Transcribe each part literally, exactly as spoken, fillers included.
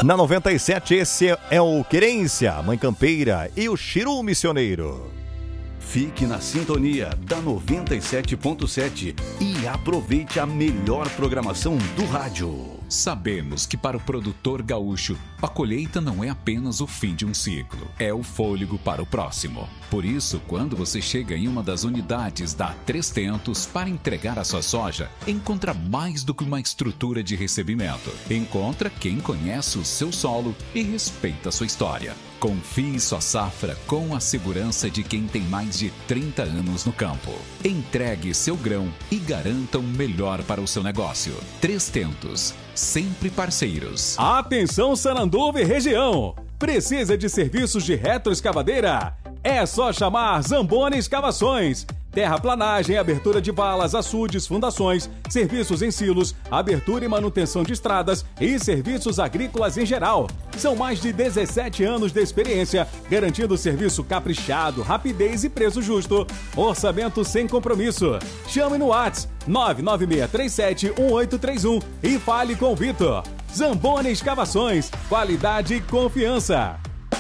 Na noventa e sete, esse é o Querência, Mãe Campeira e o Chiru Missioneiro. Fique na sintonia da noventa e sete ponto sete e aproveite a melhor programação do rádio. Sabemos que para o produtor gaúcho, a colheita não é apenas o fim de um ciclo, é o fôlego para o próximo. Por isso, quando você chega em uma das unidades da Três Tentos para entregar a sua soja, encontra mais do que uma estrutura de recebimento. Encontra quem conhece o seu solo e respeita a sua história. Confie sua safra com a segurança de quem tem mais de trinta anos no campo. Entregue seu grão e garanta o melhor para o seu negócio. Três Tentos, sempre parceiros. Atenção, Sananduva e região! Precisa de serviços de retroescavadeira? É só chamar Zamboni Escavações. Terraplanagem, abertura de valas, açudes, fundações, serviços em silos, abertura e manutenção de estradas e serviços agrícolas em geral. São mais de dezessete anos de experiência, garantindo serviço caprichado, rapidez e preço justo. Orçamento sem compromisso. Chame no WhatsApp nove nove seis três sete um oito três um e fale com o Vitor. Zamboni Escavações, qualidade e confiança.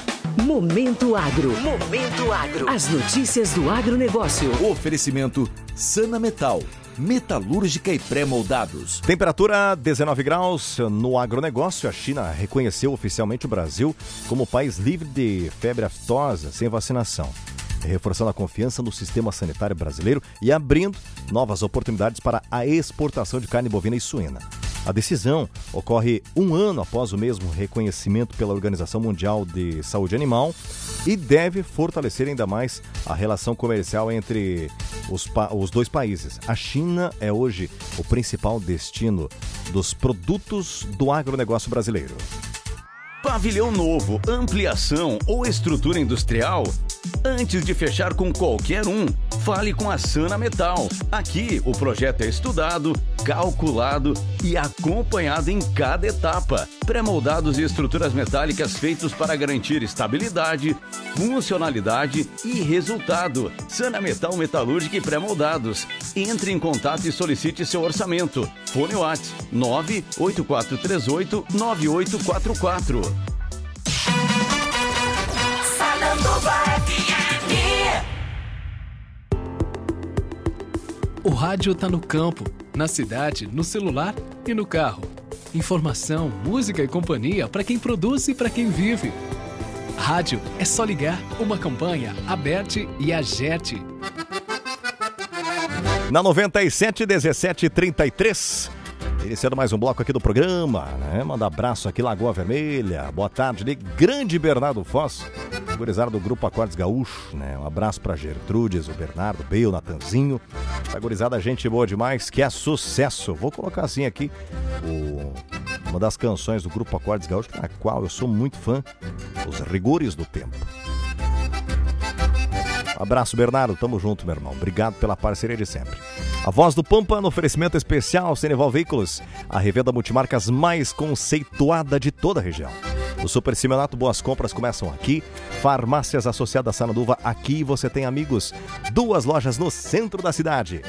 Momento Agro. Momento Agro. As notícias do agronegócio. Oferecimento Sana Metal, metalúrgica e pré-moldados. Temperatura dezenove graus no agronegócio. A China reconheceu oficialmente o Brasil como país livre de febre aftosa sem vacinação, reforçando a confiança no sistema sanitário brasileiro e abrindo novas oportunidades para a exportação de carne bovina e suína. A decisão ocorre um ano após o mesmo reconhecimento pela Organização Mundial de Saúde Animal e deve fortalecer ainda mais a relação comercial entre os, pa- os dois países. A China é hoje o principal destino dos produtos do agronegócio brasileiro. Pavilhão novo, ampliação ou estrutura industrial? Antes de fechar com qualquer um, fale com a Sana Metal. Aqui o projeto é estudado, calculado e acompanhado em cada etapa. Pré-moldados e estruturas metálicas feitos para garantir estabilidade, funcionalidade e resultado. Sana Metal Metalúrgica e Pré-moldados. Entre em contato e solicite seu orçamento. Fone WhatsApp nove oito quatro três oito nove oito quatro quatro. O rádio tá no campo, na cidade, no celular e no carro. Informação, música e companhia para quem produz e para quem vive. Rádio é só ligar, uma campanha, Aberte e Agerte. Na noventa e sete, dezessete e trinta e três, iniciando mais um bloco aqui do programa, né? Manda abraço aqui, Lagoa Vermelha. Boa tarde, ali, grande Bernardo Foz, gurizada do Grupo Acordes Gaúcho, né? Um abraço pra Gertrudes, o Bernardo, o Bel, o Natanzinho. A gurizada, gente boa demais, que é sucesso. Vou colocar assim aqui o... uma das canções do Grupo Acordes Gaúcho, na qual eu sou muito fã, Os Rigores do Tempo. Abraço, Bernardo, tamo junto, meu irmão. Obrigado pela parceria de sempre. A Voz do Pampa no oferecimento especial Ceneval Veículos, a revenda multimarcas mais conceituada de toda a região. O Super Simeonato Boas Compras começam aqui. Farmácias Associadas Sananduva, aqui você tem amigos. Duas lojas no centro da cidade.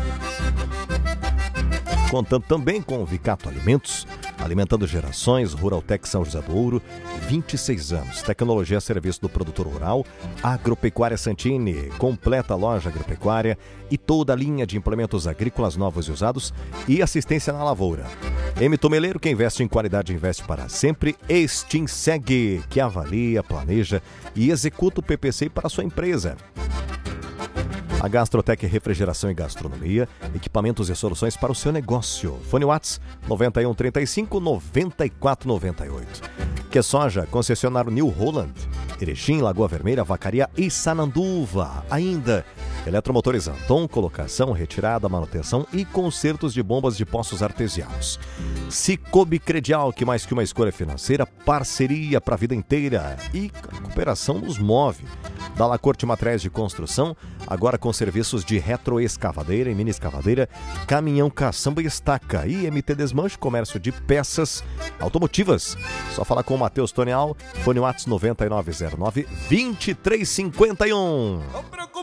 Contando também com o Vicato Alimentos, alimentando gerações, Ruraltec São José do Ouro, vinte e seis anos. Tecnologia a serviço do produtor rural, Agropecuária Santini, completa loja agropecuária e toda a linha de implementos agrícolas novos e usados e assistência na lavoura. M. Tomeleiro, que investe em qualidade, investe para sempre. Extinseg, que avalia, planeja e executa o P P C para a sua empresa. A Gastrotec Refrigeração e Gastronomia, equipamentos e soluções para o seu negócio. Fone Whats nove um três cinco, nove quatro nove oito. Que Soja, concessionário New Holland, Erechim, Lagoa Vermelha, Vacaria e Sananduva. Ainda, Eletromotores Anton, colocação, retirada, manutenção e consertos de bombas de poços artesianos. Cicobi Credial, que mais que uma escolha financeira, parceria para a vida inteira. E a cooperação nos move. Dalla Corte Materiais de Construção, agora com serviços de retroescavadeira e mini escavadeira, caminhão, caçamba e estaca. I M T Desmanche, comércio de peças automotivas. Só falar com o Matheus Tonial, fone WhatsApp nove nove zero nove, dois três cinco um.